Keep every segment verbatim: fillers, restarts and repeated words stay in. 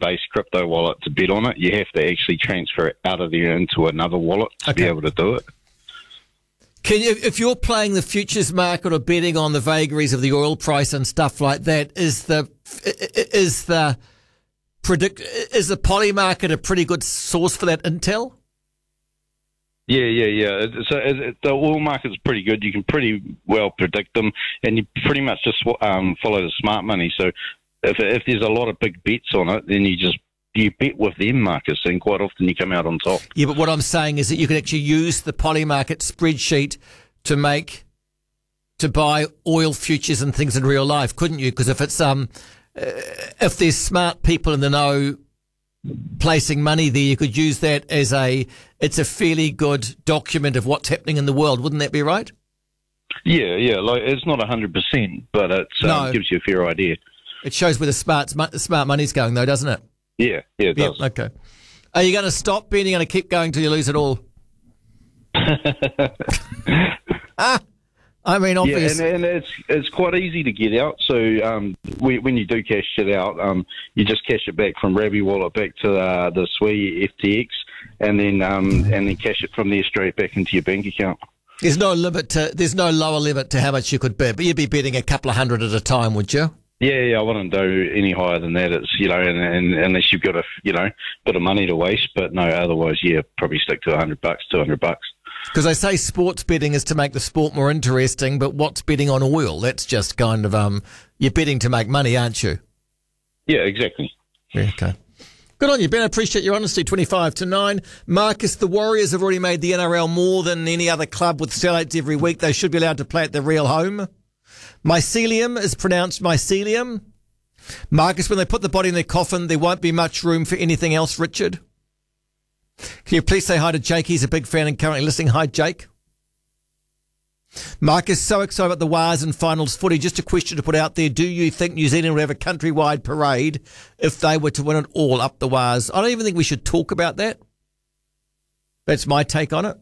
based crypto wallet to bet on it. You have to actually transfer it out of there into another wallet to Okay. be able to do it. Can you, if you're playing the futures market or betting on the vagaries of the oil price and stuff like that, is the is the predict is the poly market a pretty good source for that intel? Yeah, yeah, yeah. So it, it, the oil market's pretty good. You can pretty well predict them, and you pretty much just um, follow the smart money. So if if there's a lot of big bets on it, then you just you bet with them, Marcus, and quite often you come out on top. Yeah, but what I'm saying is that you can actually use the poly market spreadsheet to make to buy oil futures and things in real life, couldn't you? Because if it's um uh, if there's smart people in the know placing money there, you could use that as a, it's a fairly good document of what's happening in the world. Wouldn't that be right? Yeah, yeah. Like it's not one hundred percent, but it um, No. gives you a fair idea. It shows where the smart, smart, smart money's going, though, doesn't it? Yeah, yeah, it does. Yeah, okay. Are you going to stop, Ben? Are you going to keep going till you lose it all? ah, I mean, Yeah, obviously. and, and it's it's quite easy to get out. So um, we, when you do cash it out, um, you just cash it back from Ravi Wallet back to uh, the S W I F T X, and then um, and then cash it from there straight back into your bank account. There's no limit to, there's no lower limit to how much you could bet, but you'd be betting a couple of hundred at a time, would you? Yeah, yeah, I wouldn't do any higher than that. It's you know, and, and unless you've got a you know bit of money to waste, but no, otherwise, yeah, probably stick to a hundred bucks, two hundred bucks. Because they say sports betting is to make the sport more interesting, but what's betting on oil? That's just kind of, um, you're betting to make money, aren't you? Yeah, exactly. Yeah, okay. Good on you, Ben. I appreciate your honesty. twenty-five to nine. Marcus, the Warriors have already made the N R L more than any other club with sellouts every week. They should be allowed to play at their real home. Mycelium is pronounced mycelium. Marcus, when they put the body in their coffin, there won't be much room for anything else, Richard. Can you please say hi to Jake? He's a big fan and currently listening. Hi, Jake. Marcus, so excited about the Wars and finals footy. Just a question to put out there. Do you think New Zealand would have a countrywide parade if they were to win it all up the Wars? I don't even think we should talk about that. That's my take on it.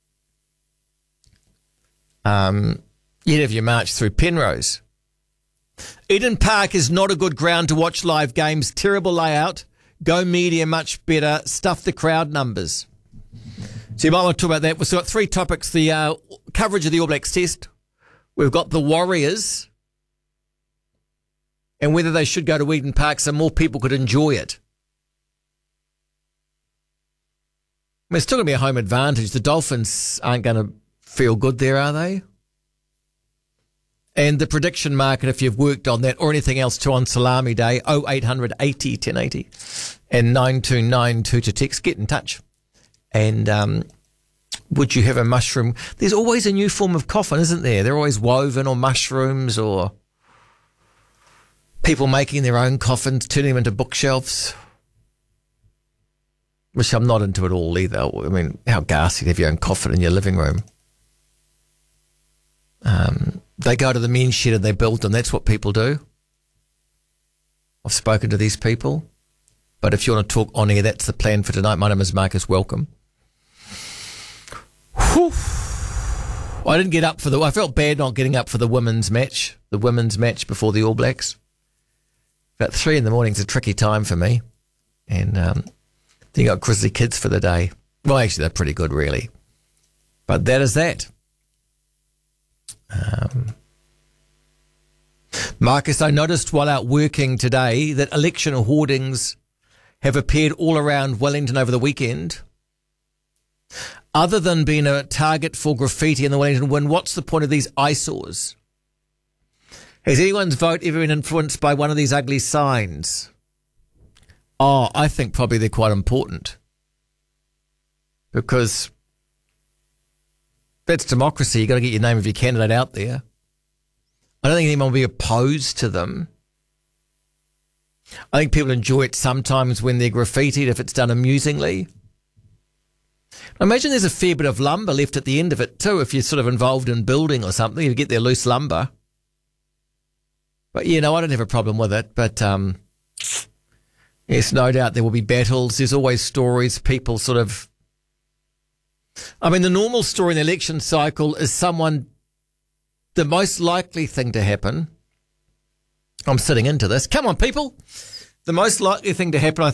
Um, you'd have your march through Penrose. Eden Park is not a good ground to watch live games. Terrible layout. Go media much better. Stuff the crowd numbers. So you might want to talk about that. We've got three topics. The uh, coverage of the All Blacks test. We've got the Warriors and whether they should go to Eden Park so more people could enjoy it. I mean, it's still going to be a home advantage. The Dolphins aren't going to feel good there, are they? And the prediction market, if you've worked on that or anything else too on Salami Day, oh eight hundred eighty ten eighty and nine two nine two to text. Get in touch. And um, would you have a mushroom? There's always a new form of coffin, isn't there? They're always woven or mushrooms or people making their own coffins, turning them into bookshelves, which I'm not into at all either. I mean, how ghastly to have your own coffin in your living room. Um, they go to the men's shed and they build them. That's what people do. I've spoken to these people. But if you want to talk on air, that's the plan for tonight. My name is Marcus. Welcome. Whew. I didn't get up for the... I felt bad not getting up for the women's match. The women's match before the All Blacks. About three in the morning is a tricky time for me. And um, then you got Grizzly kids for the day. Well, actually, they're pretty good, really. But that is that. Um, Marcus, I noticed while out working today that election hoardings have appeared all around Wellington over the weekend. Other than being a target for graffiti in the Wellington win, what's the point of these eyesores? Has anyone's vote ever been influenced by one of these ugly signs? Oh, I think probably they're quite important. Because that's democracy. You've got to get your name of your candidate out there. I don't think anyone will be opposed to them. I think people enjoy it sometimes when they're graffitied, if it's done amusingly. I imagine there's a fair bit of lumber left at the end of it too, if you're sort of involved in building or something, you get their loose lumber. But, you know, I don't have a problem with it. But, um, yes, no doubt there will be battles. There's always stories, people sort of... I mean, the normal story in the election cycle is someone... The most likely thing to happen... I'm sitting into this. Come on, people. The most likely thing to happen, I